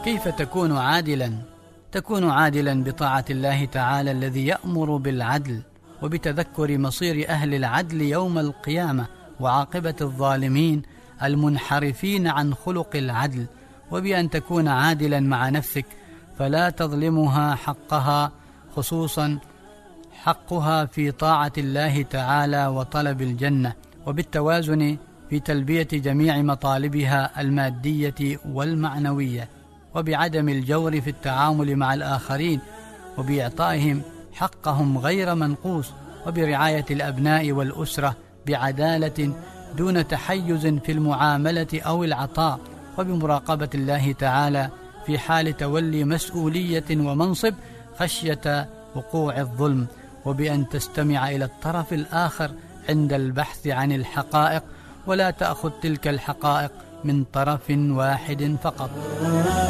كيف تكون عادلا؟ تكون عادلا بطاعة الله تعالى الذي يأمر بالعدل، وبتذكر مصير أهل العدل يوم القيامة وعاقبة الظالمين المنحرفين عن خلق العدل، وبأن تكون عادلا مع نفسك فلا تظلمها حقها، خصوصا حقها في طاعة الله تعالى وطلب الجنة، وبالتوازن في تلبية جميع مطالبها المادية والمعنوية، وبعدم الجور في التعامل مع الآخرين، وبإعطائهم حقهم غير منقوص، وبرعاية الأبناء والأسرة بعدالة دون تحيز في المعاملة أو العطاء، وبمراقبة الله تعالى في حال تولي مسؤولية ومنصب خشية وقوع الظلم، وبأن تستمع إلى الطرف الآخر عند البحث عن الحقائق، ولا تأخذ تلك الحقائق من طرف واحد فقط.